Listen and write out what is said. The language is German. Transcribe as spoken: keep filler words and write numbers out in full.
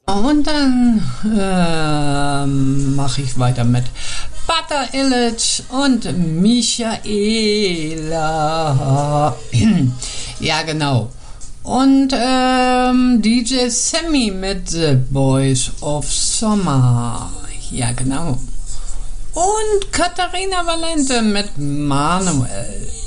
Und dann ähm, mache ich weiter mit Butter Illich und Michaela. Ja, genau. Und ähm, D J Sammy mit The Boys of Summer. Ja, genau. Und Katharina Valente mit Manuel.